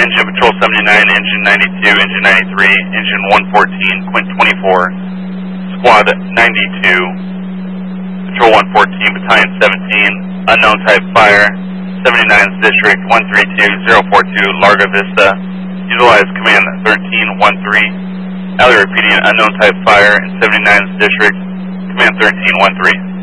Engine Patrol 79, Engine 92, Engine 93, Engine 114, Quint 24, Squad 92, Patrol 114, Battalion 17, Unknown Type Fire, 79th District 132042, Larga Vista, utilize Command 1313, Alley repeating Unknown Type Fire in 79th District, Command 1313.